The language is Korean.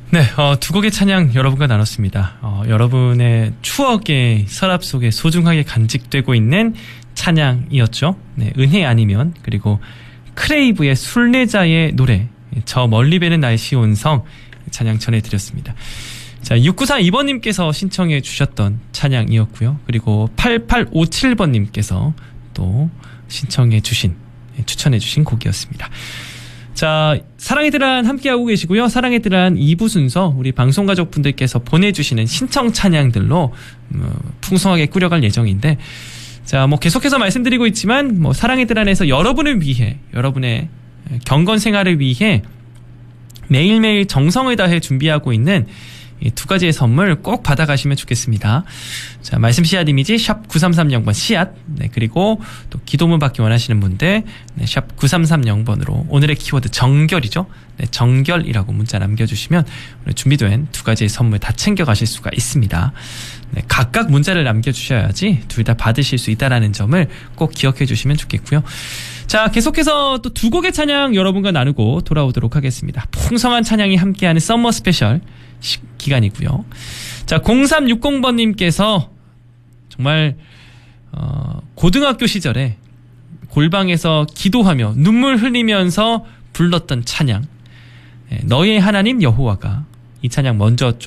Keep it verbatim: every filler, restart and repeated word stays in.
네, 어, 두 곡의 찬양 여러분과 나눴습니다. 어, 여러분의 추억의 서랍 속에 소중하게 간직되고 있는 찬양이었죠. 네, 은혜 아니면, 그리고 크레이브의 순례자의 노래, 저 멀리 뵈는 날씨 온성 찬양 전해드렸습니다. 자, 육구사이 번님께서 신청해 주셨던 찬양이었고요. 그리고 팔팔오칠 번님께서 또 신청해 주신, 추천해 주신 곡이었습니다. 자, 사랑의 드란 함께하고 계시고요. 사랑의 드란 이 부 순서 우리 방송가족분들께서 보내주시는 신청 찬양들로 음, 풍성하게 꾸려갈 예정인데, 자, 뭐 계속해서 말씀드리고 있지만 뭐 사랑의 드란에서 여러분을 위해, 여러분의 경건 생활을 위해 매일매일 정성을 다해 준비하고 있는 이 두 가지의 선물 꼭 받아가시면 좋겠습니다. 자, 말씀 씨앗 이미지 샵 구삼삼공 번 씨앗, 네, 그리고 또 기도문 받기 원하시는 분들 네, 샵 구삼삼공 번으로 오늘의 키워드 정결이죠. 네, 정결이라고 문자 남겨주시면 오늘 준비된 두 가지의 선물 다 챙겨가실 수가 있습니다. 네, 각각 문자를 남겨주셔야지 둘 다 받으실 수 있다는 점을 꼭 기억해 주시면 좋겠고요. 자, 계속해서 또 두 곡의 찬양 여러분과 나누고 돌아오도록 하겠습니다. 풍성한 찬양이 함께하는 썸머 스페셜 기간이고요. 자, 공삼육공 번님께서 정말 어, 고등학교 시절에 골방에서 기도하며 눈물 흘리면서 불렀던 찬양, 너의 하나님 여호와가, 이 찬양 먼저 좀